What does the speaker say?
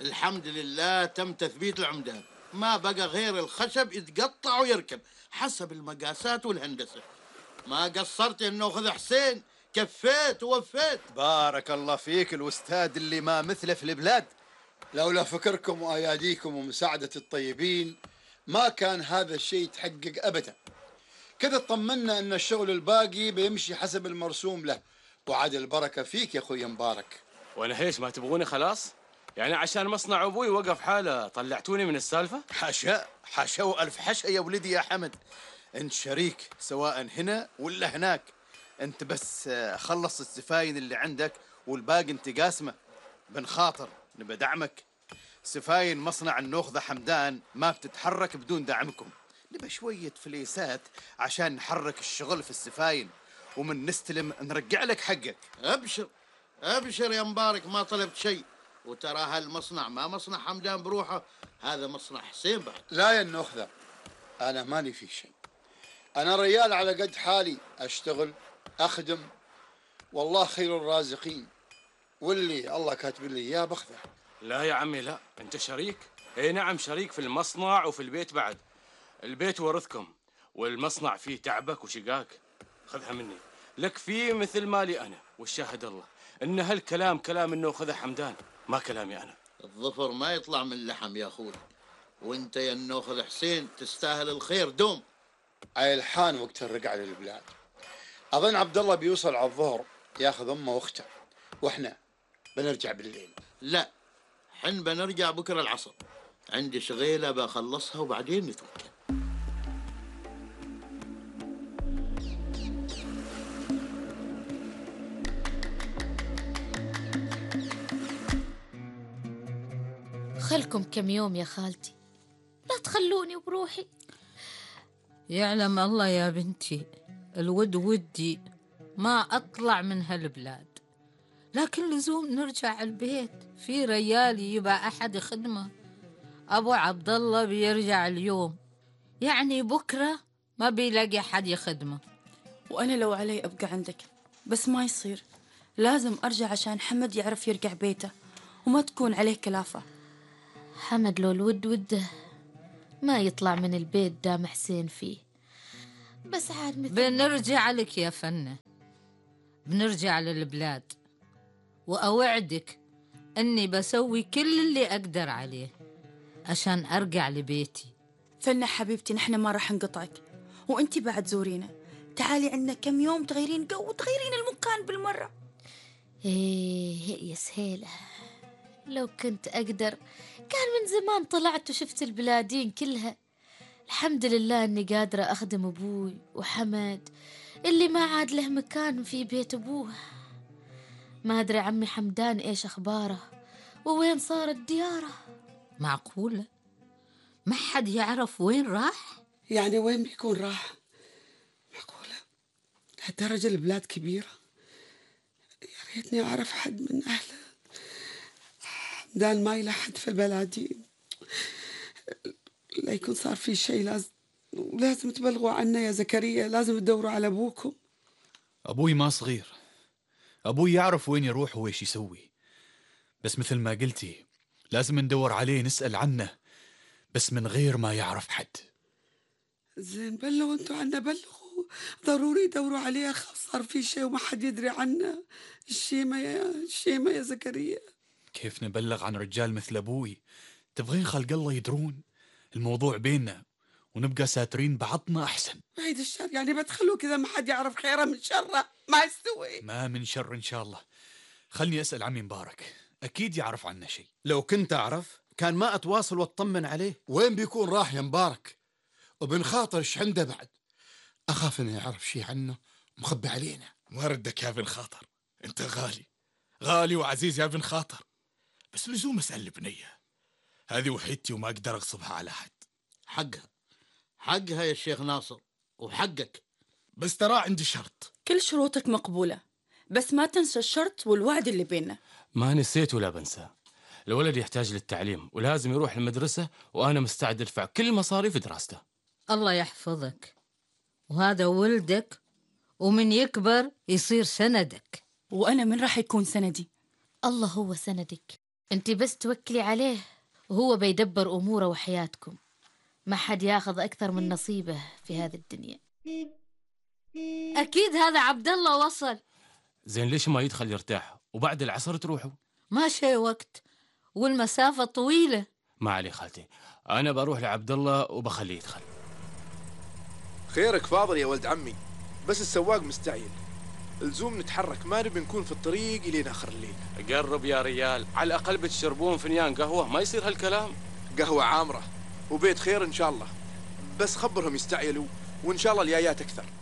الحمد لله تم تثبيت العمدان، ما بقى غير الخشب يتقطع ويركب حسب المقاسات والهندسة. ما قصرت يا النوخذ حسين، كفيت ووفيت. بارك الله فيك الأستاذ اللي ما مثله في البلاد. لولا فكركم وأياديكم ومساعدة الطيبين ما كان هذا الشيء يتحقق أبدا. كذا اطمنا أن الشغل الباقي بيمشي حسب المرسوم له، وعاد البركة فيك يا أخوي مبارك. وأنا هيش ما تبغوني خلاص؟ يعني عشان مصنع أبوي وقف حاله طلعتوني من السالفة؟ حاشا حاشا وألف حاشا يا ولدي يا حمد، أنت شريك سواء هنا ولا هناك. أنت بس خلص السفاين اللي عندك والباقي أنت قاسمه. بن خاطر نبى دعمك. سفاين مصنع النوخذة حمدان ما بتتحرك بدون دعمكم. نبى شوية فليسات عشان نحرك الشغل في السفاين، ومن نستلم نرجع لك حقك. أبشر أبشر يا مبارك، ما طلبت شيء. وترى هالمصنع ما مصنع حمدان بروحه، هذا مصنع حسين بعد. لا يا النخذة، أنا ماني في شيء. أنا ريال على قد حالي، أشتغل أخدم، والله خير الرازقين، واللي الله كاتب لي إياه بأخذه. لا يا عمي لا، أنت شريك. إيه نعم شريك في المصنع وفي البيت بعد. البيت ورثكم والمصنع فيه تعبك وشقاك. خذها مني، لك فيه مثل مالي أنا، والشاهد الله إن هالكلام كلام إنه خذها حمدان ما كلامي أنا. الظفر ما يطلع من اللحم يا أخوي، وانت يا النوخذ حسين تستاهل الخير دوم. عيلحان وقت الرجعة للبلاد. أظن عبد الله بيوصل على الظهر ياخذ أمه وأخته، وإحنا بنرجع بالليل. لا، حن بنرجع بكرة العصر، عندي شغيلة بخلصها وبعدين نتوكل. خلكم كم يوم يا خالتي، لا تخلوني بروحي. يعلم الله يا بنتي الود ودي ما أطلع من هالبلاد، لكن لزوم نرجع البيت. في ريال يبقى أحد خدمة. أبو عبد الله بيرجع اليوم، يعني بكرة ما بيلاقي أحد يخدمه. وأنا لو علي أبقى عندك، بس ما يصير. لازم أرجع عشان حمد يعرف يرجع بيته وما تكون عليه كلافة. حمد لو الود وده ما يطلع من البيت دام حسين فيه، بس عاد بنرجع لك يا فنة، بنرجع للبلاد، وأوعدك أني بسوي كل اللي أقدر عليه عشان أرجع لبيتي. فنة حبيبتي، نحن ما راح نقطعك، وأنتي بعد زورينا. تعالي عندنا كم يوم تغيرين جو وتغيرين المكان بالمرة. إيه يا سهيلة، لو كنت أقدر كان من زمان طلعت وشفت البلادين كلها. الحمد لله أني قادرة أخدم أبوي وحمد اللي ما عاد له مكان في بيت أبوه. ما أدري عمي حمدان إيش أخباره ووين صارت دياره. معقولة ما حد يعرف وين راح؟ يعني وين بيكون راح؟ معقولة لهالدرجة البلاد كبيرة؟ يا ريتني أعرف حد من أهله. حمدان ما يلا حد في البلادين، لا يكون صار في شيء. لازم تبلغوا عنه يا زكريا، لازم تدوروا على أبوكم. أبوي ما صغير، أبوي يعرف وين يروح وإيش يسوي، بس مثل ما قلتي لازم ندور عليه نسأل عنه، بس من غير ما يعرف حد. زين بلغوا انتوا عنه، بلغوا ضروري دوروا عليه، أخاف صار في شيء وما حد يدري عنه. الشيمة يا زكريا. كيف نبلغ عن رجال مثل أبوي؟ تبغين خلق الله يدرون؟ الموضوع بيننا ونبقى ساترين بعضنا أحسن. بعيد الشر، يعني بتخلوا كذا ما حد يعرف خيره من شره، ما يستوي. ما من شر إن شاء الله. خلني أسأل عمي مبارك، أكيد يعرف عنه شيء. لو كنت أعرف كان ما أتواصل وأطمن عليه. وين بيكون راح يا مبارك؟ وبن خاطر إيش عنده بعد؟ أخاف إنه يعرف شيء عنه مخبي علينا. وردك يا بن خاطر، أنت غالي غالي وعزيز يا بن خاطر، بس لزوم أسأل البنية هذه وحيدتي وما أقدر أغصبها على حد. حقها يا شيخ ناصر، وحقك. بس ترى عندي شرط. كل شروطك مقبولة، بس ما تنسى الشرط والوعد اللي بيننا. ما نسيت ولا بنسى. الولد يحتاج للتعليم ولازم يروح المدرسة، وأنا مستعد أدفع كل مصاريف دراسته. الله يحفظك، وهذا ولدك ومن يكبر يصير سندك. وأنا من راح يكون سندي؟ الله هو سندك. انت بس توكلي عليه وهو بيدبر أموره وحياتكم. ما حد ياخذ أكثر من نصيبه في هذه الدنيا. أكيد هذا عبد الله وصل. زين ليش ما يدخل يرتاح وبعد العصر تروحوا؟ ما شي وقت والمسافة طويلة. ما علي خالتي، أنا بروح لعبد الله وبخليه يدخل. خيرك فاضل يا ولد عمي، بس السواق مستعجل، لزوم نتحرك، ما نبي نكون في الطريق إلين آخر الليل. قرب يا ريال، على الأقل بتشربون فنيان قهوة، ما يصير هالكلام. قهوة عامرة وبيت خير إن شاء الله، بس خبرهم يستعجلوا وإن شاء الله الجايات أكثر.